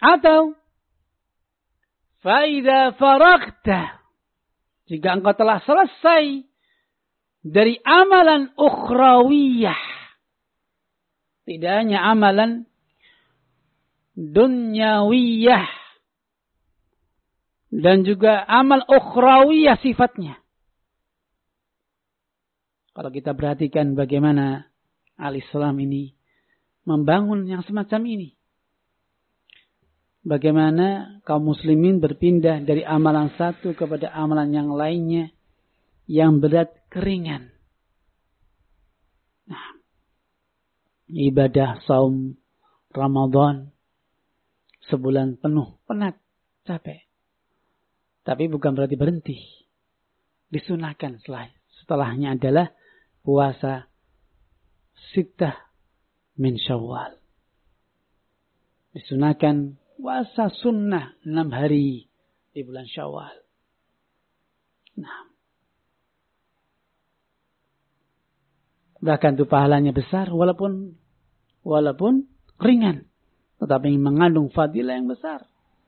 Atau فَإِذَا فَرَغْتَ, jika engkau telah selesai dari amalan ukhrawiyah, tidak hanya amalan dunyawiyah, dan juga amal ukhrawiyah sifatnya. Kalau kita perhatikan bagaimana al-Islam ini membangun yang semacam ini. Bagaimana kaum muslimin berpindah dari amalan satu kepada amalan yang lainnya yang berat keringan. Nah, ibadah saum Ramadan sebulan penuh, penat, capek. Tapi bukan berarti berhenti. Disunahkan setelahnya adalah puasa sittah min Syawal. Disunahkan puasa sunnah 6 hari di bulan Syawal. Nah, bahkan itu pahalanya besar walaupun ringan, tetapi mengandung fadilah yang besar.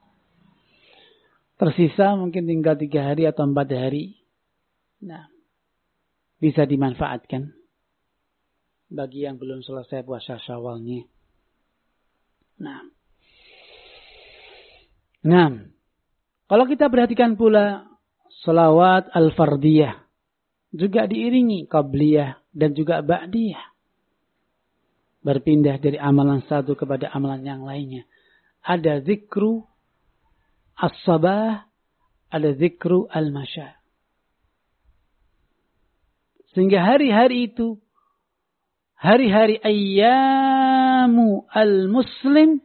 Tersisa mungkin tinggal 3 hari atau 4 hari. Nah, bisa dimanfaatkan bagi yang belum selesai puasa Syawalnya. Nah, kalau kita perhatikan pula salawat al-fardiyah juga diiringi qabliyah dan juga ba'diyah. Berpindah dari amalan satu kepada amalan yang lainnya. Ada zikru as-sabah, ada zikru al-masya. Sehingga hari-hari itu, hari-hari ayyamu al-muslim,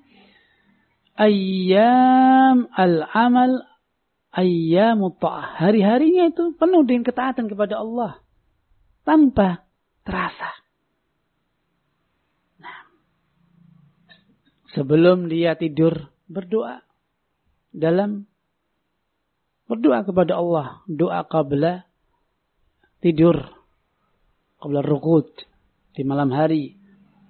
ayyam al-amal, ayyamu ta'ah. Hari-harinya itu penuh dengan ketaatan kepada Allah. Tanpa terasa. Nah, sebelum dia tidur, berdoa. Berdoa kepada Allah. Doa qabla tidur. Qabla ruqud. Di malam hari.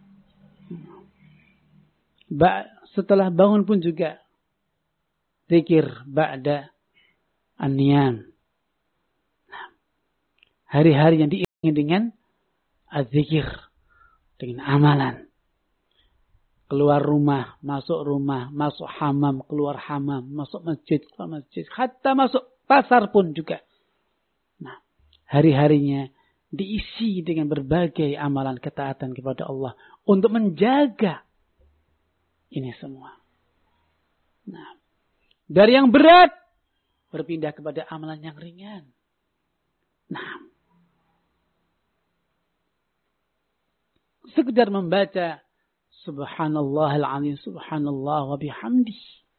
Setelah bangun pun juga zikir ba'da an-niyam. Nah, hari-hari yang diiringi dengan az-zikir, dengan amalan. Keluar rumah, masuk hamam, keluar hamam, masuk masjid, keluar masjid, hatta masuk pasar pun juga. Nah, hari-harinya diisi dengan berbagai amalan ketaatan kepada Allah untuk menjaga ini semua. Nah, dari yang berat berpindah kepada amalan yang ringan. Nah, sekedar membaca Subhanallahil azim, Subhanallah wa bihamdih.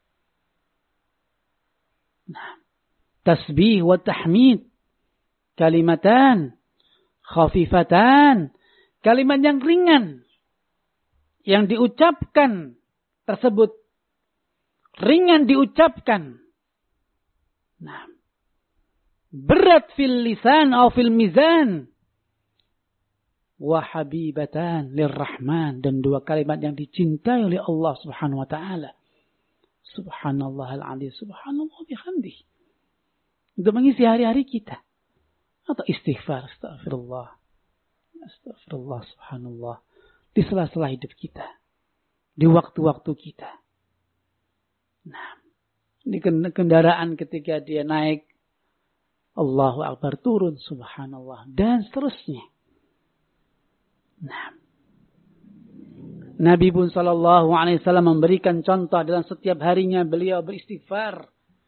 Nah, tasbih wa tahmid, kalimatan khafifatan, kalimat yang ringan yang diucapkan tersebut ringan diucapkan. Nah, berat fil lisan atau fil mizan. Wa habibatan lirrahman, dan 2 kalimat yang dicintai oleh Allah Subhanahu wa taala. Subhanallahal azim, subhanallah bihamdih. Untuk mengisi hari-hari kita. Atau istighfar, astagfirullah. Astagfirullah, subhanallah. Di sela-sela hidup kita. Di waktu-waktu kita. Nah, di kendaraan ketika dia naik, Allahu Akbar, turun, subhanallah, dan seterusnya. Nah, Nabi pun sallallahu alaihi wasallam memberikan contoh dalam setiap harinya beliau beristighfar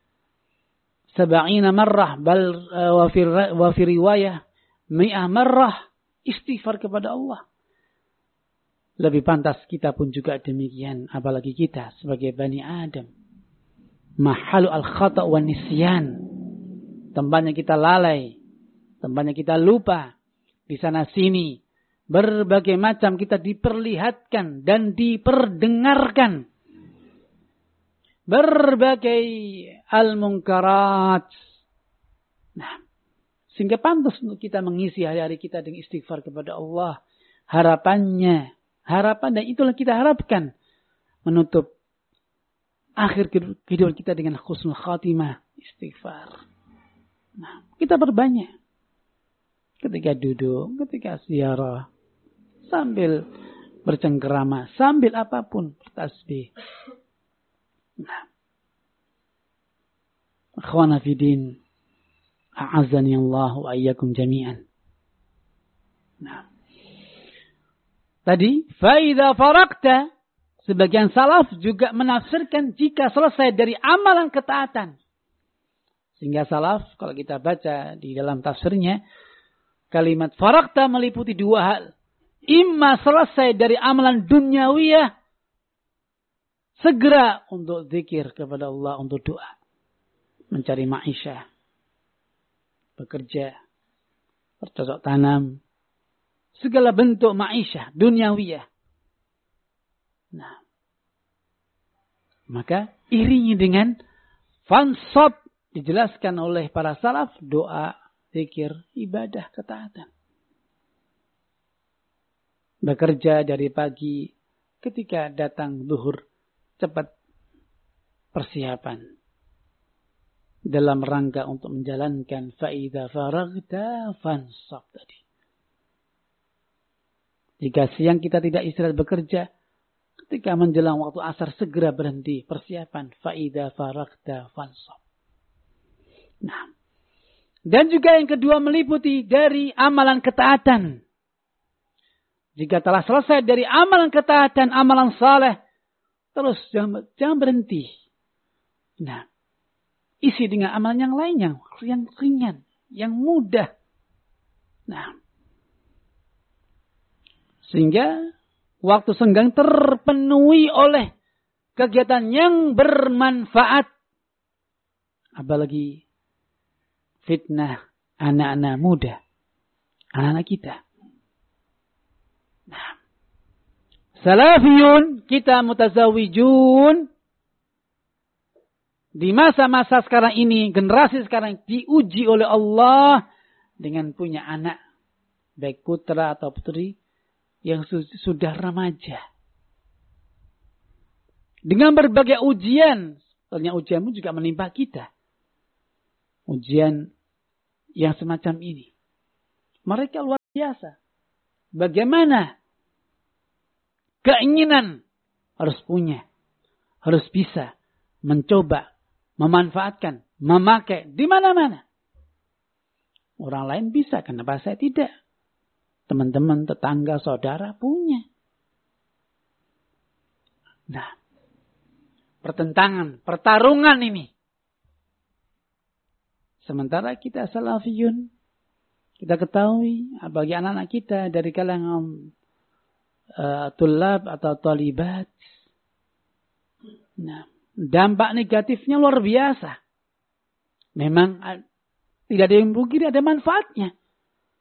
70 marrah, bal wa fi riwayah 100 marrah istighfar kepada Allah. Lebih pantas kita pun juga demikian, apalagi kita sebagai Bani Adam. Mahalu al-khata' wa nisyan. Tempatnya kita lalai, tempatnya kita lupa, di sana sini. Berbagai macam kita diperlihatkan dan diperdengarkan. Berbagai al-munkarat. Nah, sehingga pantas untuk kita mengisi hari-hari kita dengan istighfar kepada Allah. Harapan dan itulah kita harapkan. Menutup akhir kehidupan kita dengan husnul khatimah, istighfar. Nah, kita perbanyak. Ketika duduk, ketika ziarah, sambil bercengkerama, sambil apapun, bertasbih. Nah, akhwana fidin, a'azani Allah wa iyyakum jami'an. Nah, tadi, fa'idha farakta, sebagian salaf juga menafsirkan jika selesai dari amalan ketaatan. Sehingga salaf, kalau kita baca di dalam tafsirnya, kalimat farakta meliputi dua hal. Imma selesai dari amalan duniawiyah, segera untuk zikir kepada Allah, untuk doa. Mencari ma'isyah, bekerja, bercocok tanam, segala bentuk ma'isyah, duniawiyah. Nah, maka iringi dengan fansab, dijelaskan oleh para salaf, doa, zikir, ibadah, ketaatan. Bekerja dari pagi, ketika datang zuhur, cepat persiapan. Dalam rangka untuk menjalankan fa'idha faragta fansab tadi. Jika siang kita tidak istirahat bekerja, ketika menjelang waktu asar segera berhenti persiapan fa'idha faragta fansab. Nah, dan juga yang kedua meliputi dari amalan ketaatan. Jika telah selesai dari amalan ketaatan, amalan saleh, terus jangan berhenti. Nah, isi dengan amalan yang lain yang ringan, yang mudah. Nah, sehingga waktu senggang terpenuhi oleh kegiatan yang bermanfaat. Apalagi fitnah anak-anak muda, anak-anak kita. Nah, salafiyun, kita mutazawijun, di masa-masa sekarang ini, generasi sekarang diuji oleh Allah dengan punya anak, baik putra atau putri, yang sudah remaja. Dengan berbagai ujian, soalnya ujianmu juga menimpa kita. Ujian yang semacam ini. Mereka luar biasa. Bagaimana keinginan harus punya, harus bisa mencoba, memanfaatkan, memakai di mana-mana. Orang lain bisa, kenapa saya tidak? Teman-teman, tetangga, saudara punya. Nah, pertentangan, pertarungan ini. Sementara kita salafiyun, kita ketahui bagi anak-anak kita dari kalangan tulab atau talibat. Nah, dampak negatifnya luar biasa. Memang tidak ada yang rugi, ada manfaatnya.